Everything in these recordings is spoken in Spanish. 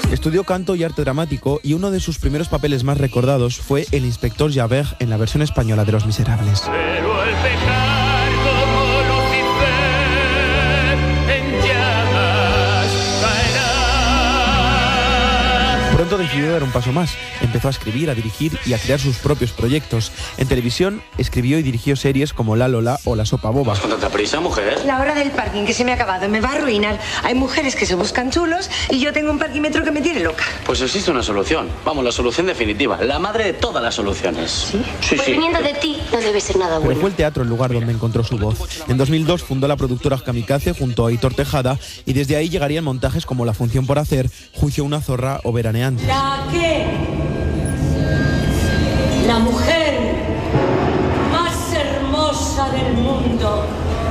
Estudió canto y arte dramático y uno de sus primeros papeles más recordados fue el inspector Javert en la versión española de Los Miserables. Pero el pecar como Lucifer en llamas caerá. Pronto decidió dar un paso más. Empezó a escribir, a dirigir y a crear sus propios proyectos. En televisión escribió y dirigió series como La Lola o La Sopa Boba. ¿Con tanta prisa, mujer? La hora del parking que se me ha acabado me va a arruinar. Hay mujeres que se buscan chulos y yo tengo un parquímetro que me tiene loca. Pues existe una solución. Vamos, la solución definitiva. La madre de todas las soluciones. ¿Sí? Sí, Pues sí. viniendo de ti no debe ser nada Pero bueno. fue el teatro el lugar donde encontró su voz. En 2002 fundó la productora Kamikaze junto a Aitor Tejada y desde ahí llegarían montajes como La función por hacer, Juicio a una zorra o Veraneantes. La mujer más hermosa del mundo,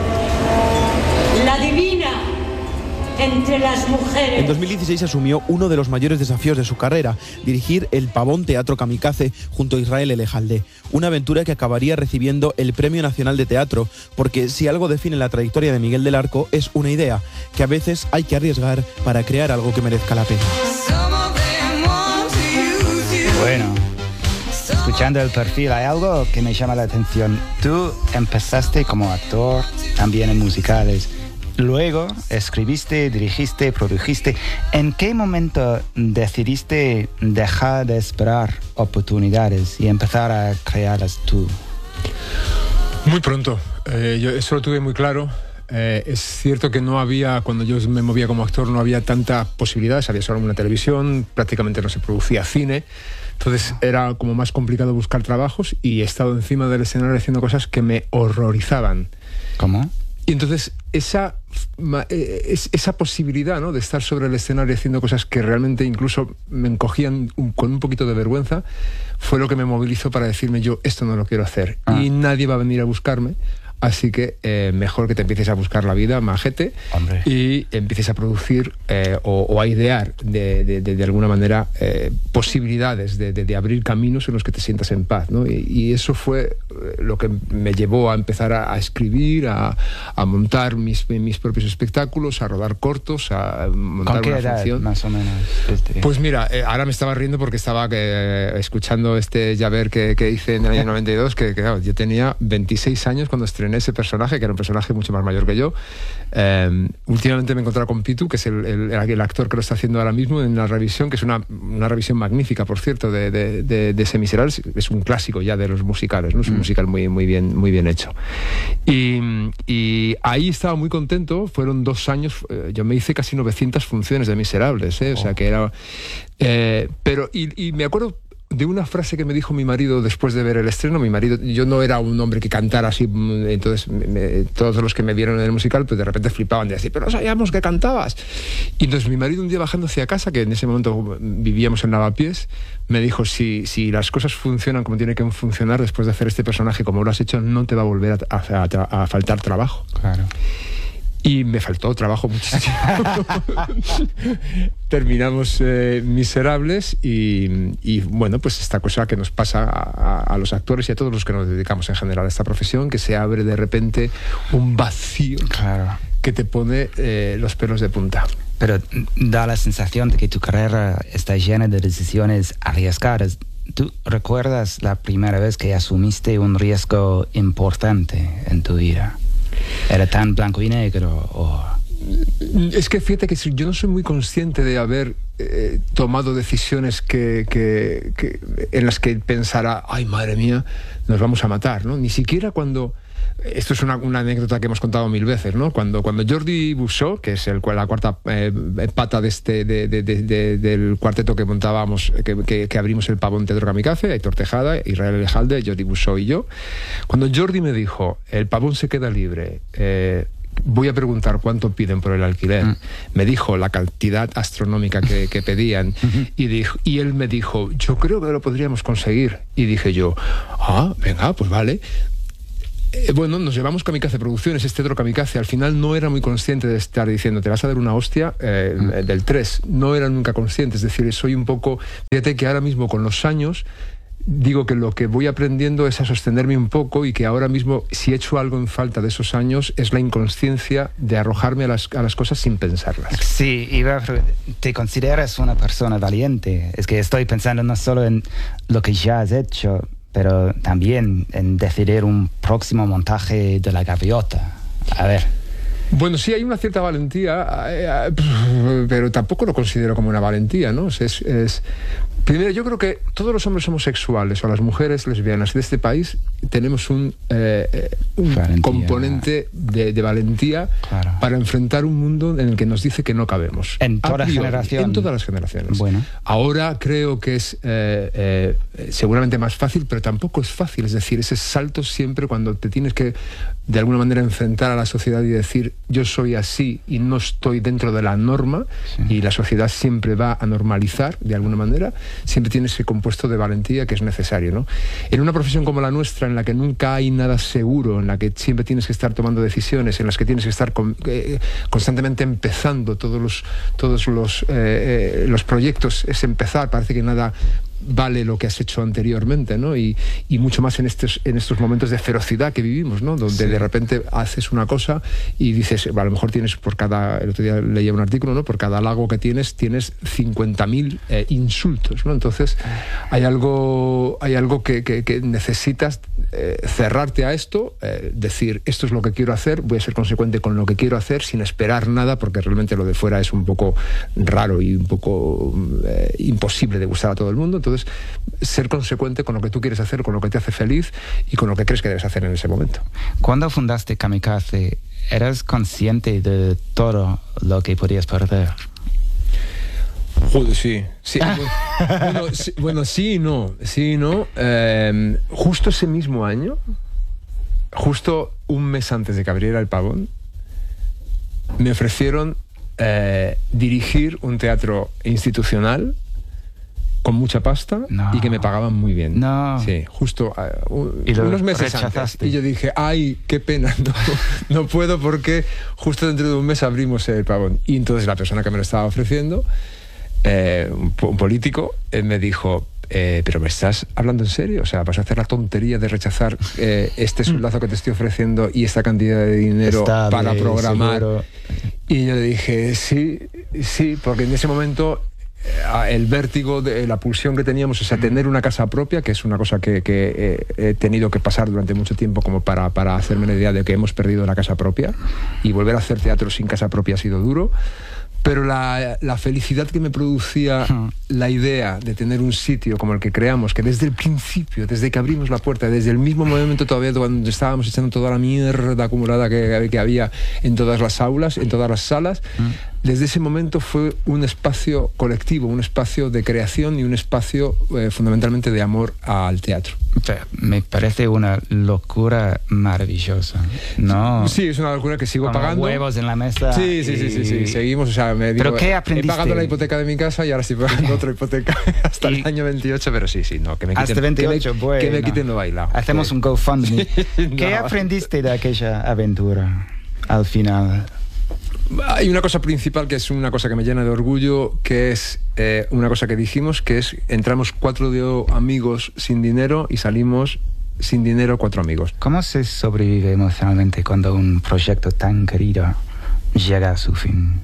la divina entre las mujeres. En 2016 asumió uno de los mayores desafíos de su carrera, dirigir el Pavón Teatro Kamikaze junto a Israel Elejalde, una aventura que acabaría recibiendo el Premio Nacional de Teatro, porque si algo define la trayectoria de Miguel del Arco es una idea, que a veces hay que arriesgar para crear algo que merezca la pena. Bueno, escuchando el perfil hay algo que me llama la atención. Tú empezaste como actor, también en musicales. Luego escribiste, dirigiste, produjiste. ¿En qué momento decidiste dejar de esperar oportunidades y empezar a crearlas tú? Muy pronto. Yo eso lo tuve muy claro. Es cierto que no había, cuando yo me movía como actor, no había tanta posibilidades. Había solo una televisión, prácticamente no se producía cine. Entonces era como más complicado buscar trabajos y he estado encima del escenario haciendo cosas que me horrorizaban. ¿Cómo? Y entonces esa posibilidad, ¿no?, de estar sobre el escenario haciendo cosas que realmente incluso me encogían con un poquito de vergüenza, fue lo que me movilizó para decirme yo, esto no lo quiero hacer. Y nadie va a venir a buscarme. Así que mejor que te empieces a buscar la vida, majete, hombre, y empieces a producir o a idear de alguna manera posibilidades de abrir caminos en los que te sientas en paz, ¿no? Y eso fue lo que me llevó a empezar a escribir, a montar mis propios espectáculos, a rodar cortos, a montar ¿con qué una edad, función. más o menos? Pues mira, ahora me estaba riendo porque estaba escuchando este Javert que hice en el año 92, que claro, yo tenía 26 años cuando estrené ese personaje, que era un personaje mucho más mayor que yo. Últimamente me he encontrado con Pitu, que es el actor que lo está haciendo ahora mismo en la revisión, que es una revisión magnífica, por cierto, de ese Miserables. Es un clásico ya de los musicales, ¿no? Es un musical muy bien hecho. Y ahí estaba muy contento. Fueron 2 años, yo me hice casi 900 funciones de Miserables, o sea que era... pero me acuerdo de una frase que me dijo mi marido después de ver el estreno. Mi marido, yo no era un hombre que cantara así, entonces todos los que me vieron en el musical pues de repente flipaban de decir, pero no sabíamos que cantabas. Y entonces mi marido un día bajando hacia casa, que en ese momento vivíamos en Lavapiés, me dijo, si las cosas funcionan como tienen que funcionar después de hacer este personaje como lo has hecho, no te va a volver a faltar trabajo. Claro. Y me faltó trabajo muchísimo. Terminamos Miserables y bueno, pues esta cosa que nos pasa a los actores y a todos los que nos dedicamos en general a esta profesión, que se abre de repente un vacío, claro, que te pone los pelos de punta. Pero da la sensación de que tu carrera está llena de decisiones arriesgadas. ¿Tú recuerdas la primera vez que asumiste un riesgo importante en tu vida? ¿Era tan blanco y negro o...? Es que fíjate que yo no soy muy consciente de haber tomado decisiones en las que pensara, ay, madre mía, nos vamos a matar, ¿no? Ni siquiera cuando... Esto es una anécdota que hemos contado 1000 veces, ¿no? Cuando Jordi Busó, que es la cuarta pata del cuarteto que montábamos, que abrimos el Pavón Teatro Kamikaze, Aitor Tejada, Israel Elejalde, Jordi Busó y yo, cuando Jordi me dijo, el Pavón se queda libre, voy a preguntar cuánto piden por el alquiler. Me dijo la cantidad astronómica que pedían y él me dijo, yo creo que lo podríamos conseguir. Y dije yo, venga, pues vale. Bueno, nos llevamos Kamikaze Producciones, este Teatro Kamikaze. Al final no era muy consciente de estar diciendo, te vas a dar una hostia del 3. No era nunca consciente, es decir, soy un poco... Fíjate que ahora mismo con los años digo que lo que voy aprendiendo es a sostenerme un poco, y que ahora mismo, si he hecho algo en falta de esos años, es la inconsciencia de arrojarme a las cosas sin pensarlas. Sí, ¿te consideras una persona valiente? Es que estoy pensando no solo en lo que ya has hecho, pero también en decidir un próximo montaje de La Gaviota. A ver. Bueno, sí, hay una cierta valentía, pero tampoco lo considero como una valentía, ¿no? Primero, yo creo que todos los hombres homosexuales o las mujeres lesbianas de este país tenemos un componente de valentía, claro, para enfrentar un mundo en el que nos dice que no cabemos. En todas las generaciones. En todas las generaciones. Bueno. Ahora creo que es seguramente más fácil, pero tampoco es fácil. Es decir, ese salto siempre cuando te tienes que, de alguna manera, enfrentar a la sociedad y decir, yo soy así y no estoy dentro de la norma, sí, y la sociedad siempre va a normalizar, de alguna manera, siempre tiene ese compuesto de valentía que es necesario, ¿no? En una profesión como la nuestra, en la que nunca hay nada seguro, en la que siempre tienes que estar tomando decisiones, en las que tienes que estar constantemente empezando todos los proyectos, es empezar, parece que nada vale lo que has hecho anteriormente, ¿no? Y mucho más en estos momentos de ferocidad que vivimos, ¿no? Donde, sí, de repente haces una cosa y dices, a lo mejor tienes el otro día leía un artículo, ¿no? Por cada halago que tienes 50.000 insultos, ¿no? Entonces hay algo que necesitas cerrarte a esto, decir, esto es lo que quiero hacer, voy a ser consecuente con lo que quiero hacer sin esperar nada, porque realmente lo de fuera es un poco raro y un poco imposible de gustar a todo el mundo. Entonces, ser consecuente con lo que tú quieres hacer, con lo que te hace feliz y con lo que crees que debes hacer en ese momento. Cuando fundaste Kamikaze, ¿eras consciente de todo lo que podías perder? Joder, sí. Bueno, sí y no. Justo ese mismo año, justo un mes antes de que abriera el Pavón, me ofrecieron dirigir un teatro institucional con mucha pasta, no, y que me pagaban muy bien. No. Sí, justo unos meses antes. Y yo dije, ay, qué pena, no puedo, porque justo dentro de un mes abrimos el Pavón. Y entonces la persona que me lo estaba ofreciendo, un político, me dijo, pero ¿me estás hablando en serio? O sea, ¿vas a hacer la tontería de rechazar este sueldazo que te estoy ofreciendo y esta cantidad de dinero para programar? Seguro. Y yo le dije, sí, porque en ese momento el vértigo de la pulsión que teníamos, o sea, tener una casa propia, que es una cosa que he tenido que pasar durante mucho tiempo como para hacerme la idea de que hemos perdido la casa propia, y volver a hacer teatro sin casa propia ha sido duro. Pero la felicidad que me producía la idea de tener un sitio como el que creamos, que desde el principio, desde que abrimos la puerta, desde el mismo momento todavía cuando estábamos echando toda la mierda acumulada que había en todas las aulas, en todas las salas, desde ese momento fue un espacio colectivo, un espacio de creación y un espacio fundamentalmente de amor al teatro. Me parece una locura maravillosa, ¿no? Sí, es una locura que sigo pagando. Huevos en la mesa. Sí, seguimos, o sea, ¿Pero qué aprendiste? He pagado la hipoteca de mi casa y ahora estoy pagando otra hipoteca hasta el año 28, pero sí, no, que me quiten, hasta 28, que me quiten lo bailado. Hacemos un GoFundMe. ¿Qué aprendiste de aquella aventura al final? Hay una cosa principal que es una cosa que me llena de orgullo, que es una cosa que dijimos, que es entramos 4 amigos sin dinero y salimos sin dinero 4 amigos. ¿Cómo se sobrevive emocionalmente cuando un proyecto tan querido llega a su fin?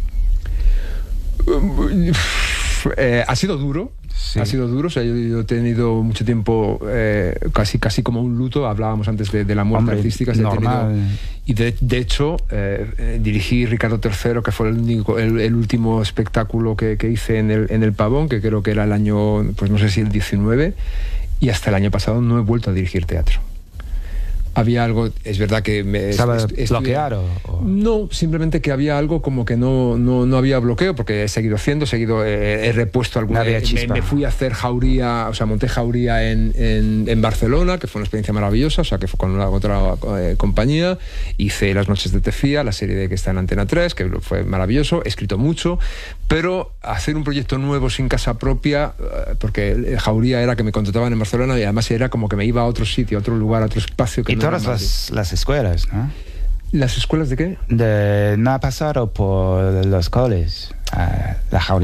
Ha sido duro. Sí. Ha sido duro, o sea, yo he tenido mucho tiempo casi como un luto. Hablábamos antes de la muerte artística. Y de hecho dirigí Ricardo III, que fue el último espectáculo que hice en el Pavón, que creo que era el año, pues no sé si el 19, y hasta el año pasado no he vuelto a dirigir teatro. Había algo, es verdad que ¿Estaba bloqueado? No, simplemente que había algo como que no había bloqueo, porque he seguido haciendo, he repuesto alguna vez. Me fui a hacer Jauría, o sea, monté Jauría en Barcelona, que fue una experiencia maravillosa, o sea, que fue con otra compañía. Hice Las Noches de Tefía, la serie que está en Antena 3, que fue maravilloso. He escrito mucho, pero hacer un proyecto nuevo sin casa propia, porque Jauría era que me contrataban en Barcelona y además era como que me iba a otro sitio, a otro lugar, a otro espacio que y todas las escuelas, ¿no? ¿Las escuelas de qué? No ha pasado por los coles, la Jauría.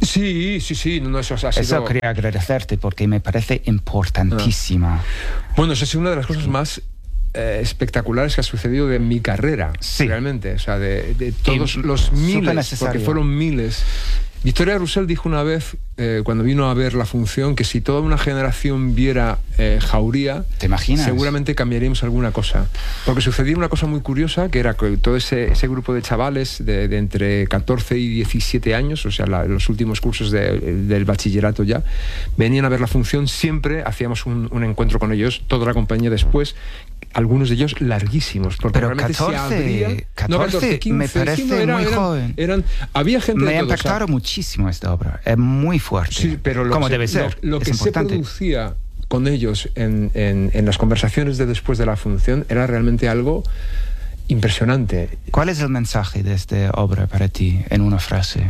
Sí, no, eso ha sido... Eso quería agradecerte porque me parece importantísima. Bueno, esa es una de las cosas más espectaculares que ha sucedido en mi carrera, realmente. O sea, de todos los miles, porque fueron miles. Victoria Russell dijo una vez, cuando vino a ver La Función, que si toda una generación viera Jauría, ¿te imaginas? Seguramente cambiaríamos alguna cosa. Porque sucedía una cosa muy curiosa, que era que todo ese grupo de chavales de entre 14 y 17 años, o sea, los últimos cursos del bachillerato ya, venían a ver La Función, siempre hacíamos un encuentro con ellos, toda la compañía después, algunos de ellos larguísimos, porque pero realmente 14, 15, me parece muy joven. Había gente me de ha todos, impactado muchísimo esta obra, es muy fuerte. Sí, pero como debe ser. Lo que se producía con ellos en las conversaciones de después de La Función era realmente algo impresionante. ¿Cuál es el mensaje de esta obra para ti, en una frase?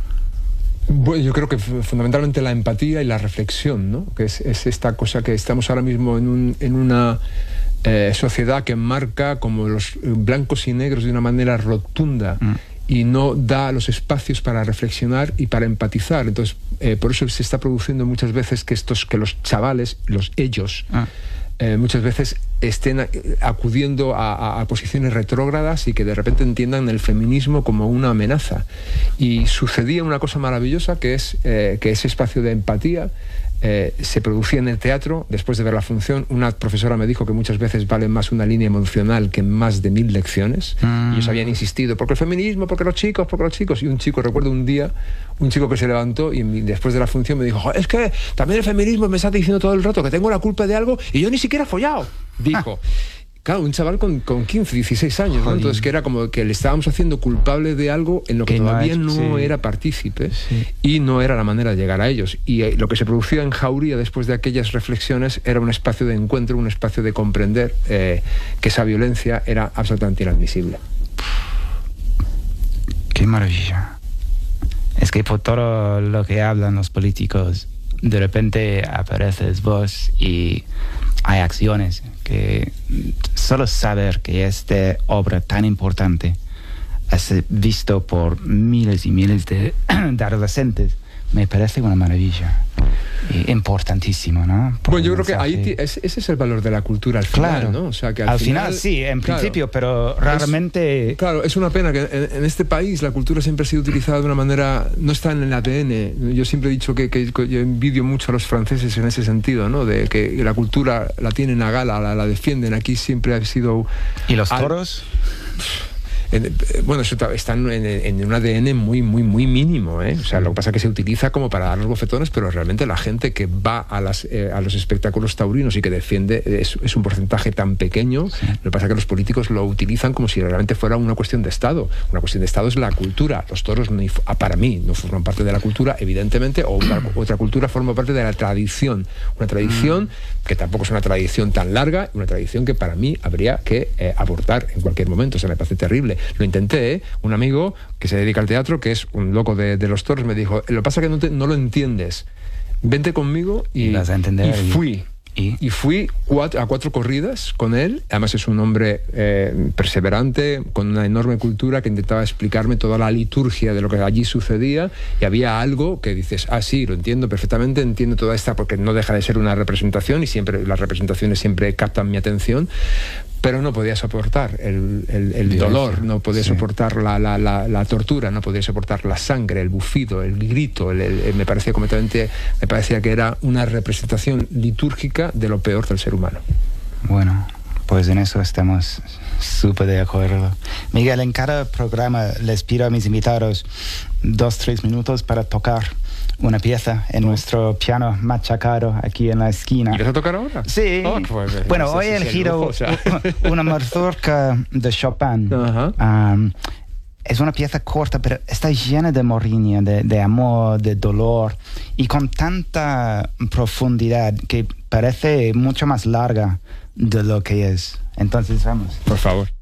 Bueno, yo creo que fundamentalmente la empatía y la reflexión, ¿no? Que es esta cosa que estamos ahora mismo en una sociedad que marca como los blancos y negros de una manera rotunda y no da los espacios para reflexionar y para empatizar. Entonces, por eso se está produciendo muchas veces que los chavales, ellos, muchas veces estén acudiendo a posiciones retrógradas y que de repente entiendan el feminismo como una amenaza. Y sucedía una cosa maravillosa, que es que ese espacio de empatía se producía en el teatro. Después de ver La Función, una profesora me dijo que muchas veces vale más una línea emocional que más de 1000 lecciones. Y ellos habían insistido, porque el feminismo, porque los chicos. Y un chico, recuerdo un día, un chico que se levantó y después de La Función me dijo, es que también el feminismo me está diciendo todo el rato que tengo la culpa de algo y yo ni siquiera he follado, dijo. Claro, un chaval con 15, 16 años, ¿no? Entonces, que era como que le estábamos haciendo culpable de algo en lo que todavía no era partícipe, y no era la manera de llegar a ellos. Y lo que se producía en Jauría después de aquellas reflexiones era un espacio de encuentro, un espacio de comprender que esa violencia era absolutamente inadmisible. Qué maravilla. Es que por todo lo que hablan los políticos, de repente apareces vos y hay acciones que solo saber que esta obra tan importante es visto por miles y miles de adolescentes me parece una maravilla. Importantísimo, ¿no? Bueno, yo creo que ahí ese es el valor de la cultura al final, claro, ¿no? O sea, que al final sí, en principio, pero raramente... Claro, es una pena que en este país la cultura siempre ha sido utilizada de una manera... No está en el ADN. Yo siempre he dicho que yo envidio mucho a los franceses en ese sentido, ¿no? De que la cultura la tienen a gala, la defienden. Aquí siempre ha sido... ¿Y los toros? Bueno, eso está en un ADN muy mínimo, ¿eh? O sea, lo que pasa es que se utiliza como para dar los bofetones, pero realmente la gente que va a los espectáculos taurinos y que defiende es un porcentaje tan pequeño. Sí. Lo que pasa es que los políticos lo utilizan como si realmente fuera una cuestión de Estado. Una cuestión de Estado es la cultura. Los toros, para mí, no forman parte de la cultura, evidentemente, o otra cultura forma parte de la tradición. Una tradición que tampoco es una tradición tan larga, una tradición que para mí habría que abortar en cualquier momento. O sea, me parece terrible. Lo intenté, ¿eh? Un amigo que se dedica al teatro, que es un loco de los toros, me dijo, lo que pasa es que no lo entiendes. Vente conmigo y vas a entender. Y fui. Y fui a 4 corridas con él. Además es un hombre perseverante, con una enorme cultura, que intentaba explicarme toda la liturgia de lo que allí sucedía, y había algo que dices, sí, lo entiendo perfectamente, entiendo toda esta, porque no deja de ser una representación, y siempre las representaciones siempre captan mi atención, pero no podía soportar el dolor, no podía soportar la tortura, no podía soportar la sangre, el bufido, el grito. Me parecía que era una representación litúrgica de lo peor del ser humano. Bueno, pues en eso estamos súper de acuerdo. Miguel, en cada programa les pido a mis invitados 2-3 minutos para tocar una pieza en nuestro piano machacado aquí en la esquina. ¿Y vas a tocar ahora? Sí. Bueno, hoy he elegido una mazurca de Chopin. Es una pieza corta, pero está llena de morriña, de amor, de dolor, y con tanta profundidad que parece mucho más larga de lo que es. Entonces, vamos. Por favor.